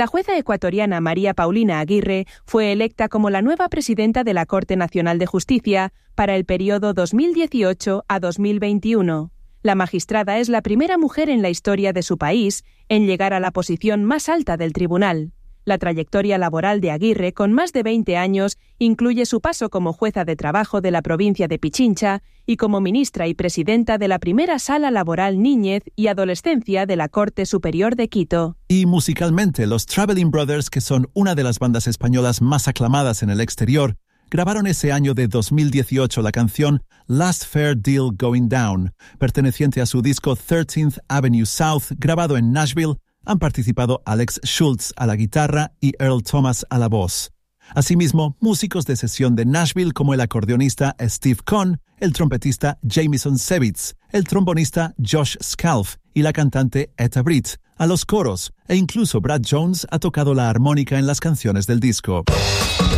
La jueza ecuatoriana María Paulina Aguirre fue electa como la nueva presidenta de la Corte Nacional de Justicia para el periodo 2018 a 2021. La magistrada es la primera mujer en la historia de su país en llegar a la posición más alta del tribunal. La trayectoria laboral de Aguirre, con más de 20 años, incluye su paso como jueza de trabajo de la provincia de Pichincha y como ministra y presidenta de la primera Sala Laboral Niñez y Adolescencia de la Corte Superior de Quito. Y musicalmente, los Traveling Brothers, que son una de las bandas españolas más aclamadas en el exterior, grabaron ese año de 2018 la canción Last Fair Deal Going Down, perteneciente a su disco 13th Avenue South, grabado en Nashville. Han participado Alex Schultz a la guitarra y Earl Thomas a la voz. Asimismo, músicos de sesión de Nashville como el acordeonista Steve Cohn, el trompetista Jamison Sevitz, el trombonista Josh Scalf y la cantante Etta Britt, a los coros, e incluso Brad Jones ha tocado la armónica en las canciones del disco.